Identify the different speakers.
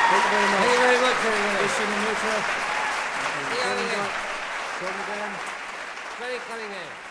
Speaker 1: Thank you very much.
Speaker 2: Thank you very much, everybody.
Speaker 1: Christian and Rita.
Speaker 2: See you all again.
Speaker 1: Come again.
Speaker 2: Very cunning, eh?